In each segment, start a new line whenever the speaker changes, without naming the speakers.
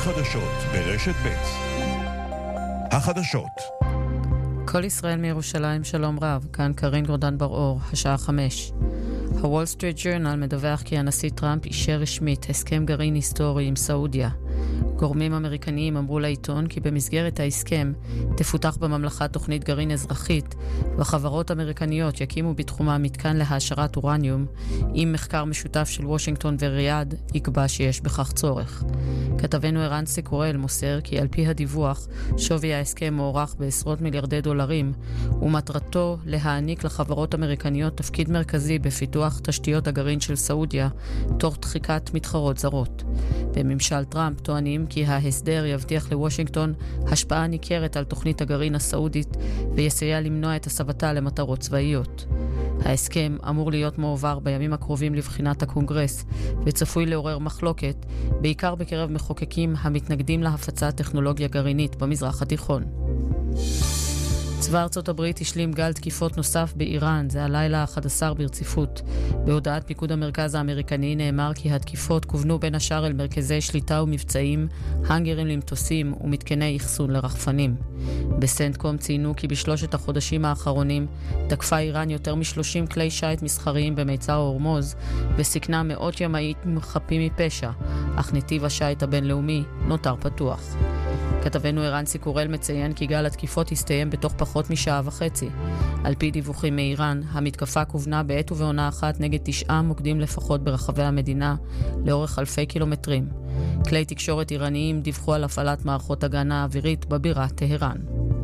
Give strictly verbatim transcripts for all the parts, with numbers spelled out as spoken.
חדשות ברשת ב'. החדשות.
כל ישראל מירושלים, שלום רב, כאן קרין גורדן בר-אור, השעה חמש. הוול סטריט ג'ורנל מדווח כי הנשיא טראמפ אישר רשמית הסכם גרעין היסטורי עם סעודיה. גורמים אמריקניים אמרו לעיתון כי במסגרת ההסכם תפותח בממלכה תוכנית גרעין אזרחית, וחברות אמריקניות יקימו בתחומה מתקן להעשרת אורניום, אם מחקר משותף של וושינגטון וריאד יקבע שיש בכך צורך. כתבנו ערן סיקורל מוסר כי על פי הדיווח, שווי ההסכם מוערך בעשרות מיליארדי דולרים, ומטרתו להעניק לחברות אמריקניות תפקיד מרכזי בפיתוח תשתיות הגרעין של סעודיה, תוך דחיקת מתחרות זרות. בממשל טראמפ טוענים כי ההסדר יבטיח לוושינגטון השפעה ניכרת על תוכנית הגרעין הסעודית ויסייע למנוע את הסבתה למטרות צבאיות. ההסכם אמור להיות מועבר בימים הקרובים לבחינת הקונגרס וצפוי לעורר מחלוקת, בעיקר בקרב מחוקקים המתנגדים להפצת טכנולוגיה גרעינית במזרח התיכון. צבא ארצות הברית השלים גל תקיפות נוסף באיראן, זה הלילה ה-אחד עשר ברציפות. בהודעת פיקוד המרכז האמריקני נאמר כי התקיפות כוונו בין השאר אל מרכזי שליטה ומבצעים, הנגרים למטוסים ומתקני אחסון לרחפנים. בסנטקום ציינו כי בשלושת החודשים האחרונים תקפה איראן יותר מ-שלושים כלי שיט מסחריים במיצר הורמוז, וסיכנה מאות ימאים חפים מפשע, אך נתיב השיט הבינלאומי נותר פתוח. כתבנו ערן סיקורל מציין כי גל התקיפות הסתיים בתוך פחות משעה וחצי. על פי דיווחים מאיראן, המתקפה כוונה בעת ובעונה אחת נגד תשעה מוקדים לפחות ברחבי המדינה, לאורך אלפי קילומטרים. כלי תקשורת איראניים דיווחו על הפעלת מערכות הגנה אווירית בבירה טהרן.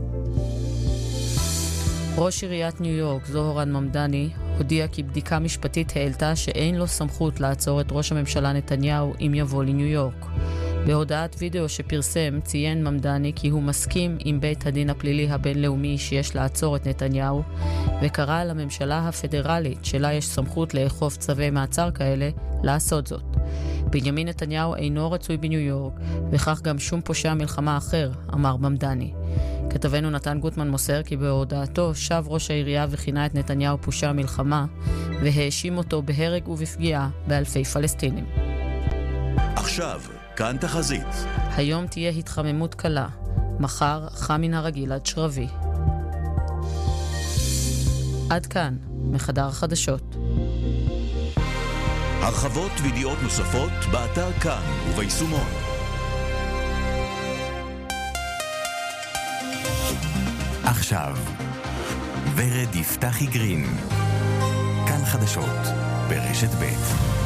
ראש עיריית ניו יורק, זוהרן ממדני, הודיע כי בדיקה משפטית העלתה שאין לו סמכות לעצור את ראש הממשלה נתניהו אם יבוא לניו יורק. בהודעת וידאו שפרסם ציין ממדני כי הוא מסכים עם בית הדין הפלילי הבינלאומי שיש לעצור את נתניהו, וקרא לממשלה הפדרלית שלה יש סמכות לאכוף צווי מעצר כאלה לעשות זאת. בנימין נתניהו אינו רצוי בניו יורק, וכך גם שום פושע מלחמה אחר, אמר ממדני. כתבנו נתן גוטמן מוסר כי בהודעתו שב ראש העירייה וכינה את נתניהו פושע מלחמה, והאשים אותו בהרג ובפגיעה באלפי פלסטינים.
עכשיו כאן תחזית.
היום תהיה התחממות קלה, מחר חם מן הרגיל עד שרבי. עד כאן, מחדר החדשות.
הרחבות וידיעות נוספות באתר כאן וביישומון.
עכשיו, ורד יפתחי גרין. כאן חדשות, ברשת ב'.